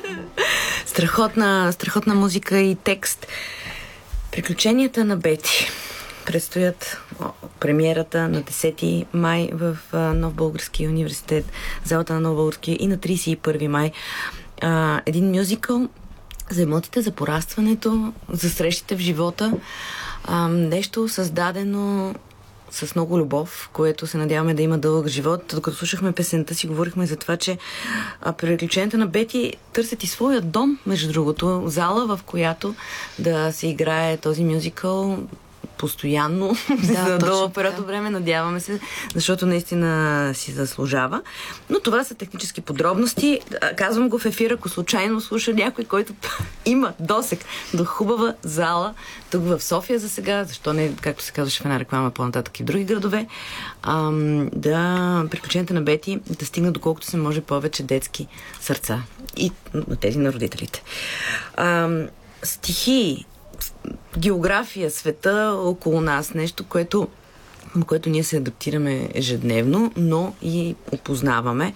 Страхотна музика и текст. Приключенията на Бети. Предстоят премиерата на 10 май в Нов български университет, залата на Нов български, и на 31 май. Един мюзикъл за емоциите, за порастването, за срещите в живота. Нещо създадено с много любов, което се надяваме да има дълъг живот. Докато слушахме песента си, говорихме за това, че приключенията на Бети търсят и своя дом, между другото, зала, в която да се играе този мюзикъл постоянно, за дълъг период от време, надяваме се, защото наистина си заслужава. Но това са технически подробности. Казвам го в ефир, ако случайно слуша някой, който има досег до хубава зала тук в София за сега, защо не, както се казваше в една реклама по-нататък и в други градове, да приключенията на Бети да стигнат доколкото се може повече детски сърца и на тези на родителите. Стихи, география, света около нас, нещо, което ние се адаптираме ежедневно, но и опознаваме.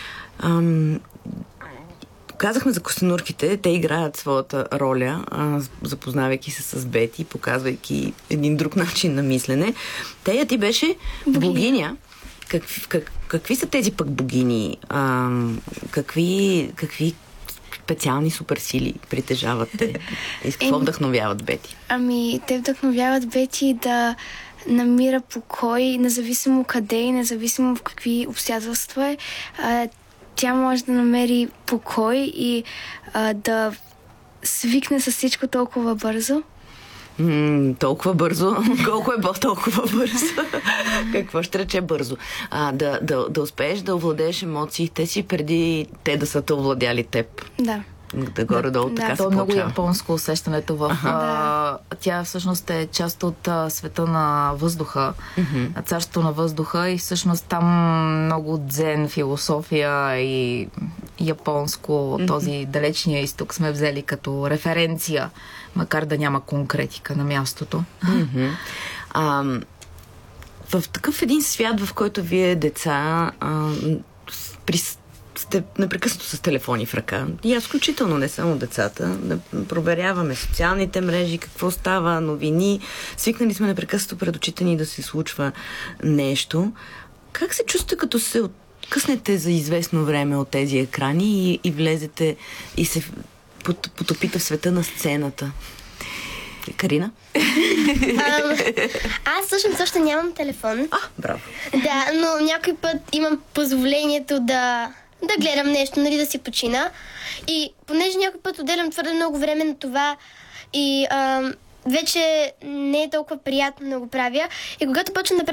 Казахме за костенурките, те играят своята роля, запознавайки се с Бети, показвайки един друг начин на мислене. Тея, ти беше богиня. Какви са тези пък богини? Какви специални суперсили притежават те? И с какво вдъхновяват Бети? Те вдъхновяват Бети да намира покой, независимо къде и независимо в какви обстоятелства е. Тя може да намери покой и да свикне с всичко толкова бързо. Толкова бързо? Колко е толкова бързо? Какво ще рече бързо? Да успееш да овладееш емоциите си преди те да са те овладяли теб. Да. Да горе-долу така се получава. Много японско усещането в... Тя всъщност е част от света на въздуха, царството на въздуха, и всъщност там много дзен, философия и японско, този далечния изток сме взели като референция, макар да няма конкретика на мястото. В такъв един свят, в който вие деца сте непрекъснато с телефони в ръка. И аз включително, не само децата, да проверяваме социалните мрежи, какво става, новини. Свикнали сме непрекъснато пред очите ни да се случва нещо. Как се чувствате, като се откъснете за известно време от тези екрани и влезете и се потопите в света на сцената? Карина? Аз всъщност още нямам телефон. Браво. Да, но някой път имам позволението да гледам нещо, нали, да си почина. И понеже някой път отделям твърде много време на това и вече не е толкова приятно да го правя. И когато почна да